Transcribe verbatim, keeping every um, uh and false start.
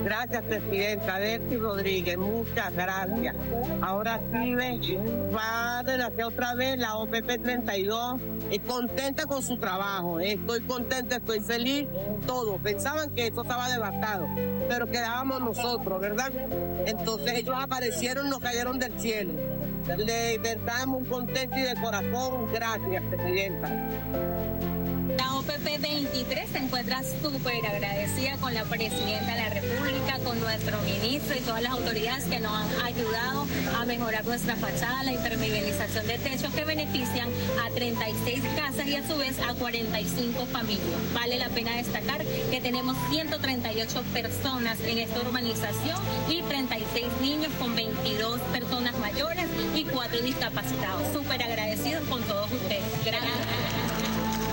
Gracias, Presidenta. Delcy Rodríguez, muchas gracias. Ahora sí, va a renacer otra vez la O P P treinta y dos. Eh, contenta con su trabajo. Eh. Estoy contenta, estoy feliz. Todos pensaban que esto estaba devastado, pero quedábamos nosotros, ¿verdad? Entonces ellos aparecieron, nos cayeron del cielo. De verdad, muy contenta y de corazón. Gracias, Presidenta. La O P P veintitrés se encuentra súper agradecida con la Presidenta de la República, con nuestro ministro y todas las autoridades que nos han ayudado a mejorar nuestra fachada, la impermeabilización de techos que benefician a treinta y seis casas y a su vez a cuarenta y cinco familias. Vale la pena destacar que tenemos ciento treinta y ocho personas en esta urbanización y treinta y seis niños con veintidós personas mayores y cuatro discapacitados. Súper agradecidos con todos ustedes. Gracias.